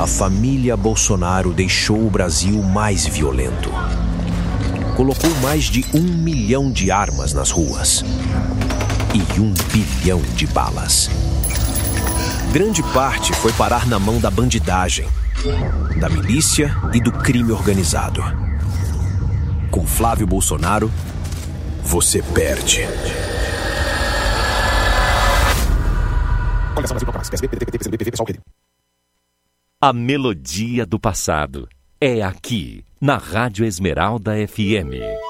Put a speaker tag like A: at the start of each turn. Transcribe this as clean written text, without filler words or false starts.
A: a família Bolsonaro deixou o Brasil mais violento. Colocou mais de 1 milhão de armas nas ruas e 1 bilhão de balas. Grande parte foi parar na mão da bandidagem, da milícia e do crime organizado. Com Flávio Bolsonaro, você perde.
B: A melodia do passado é aqui, na Rádio Esmeralda FM.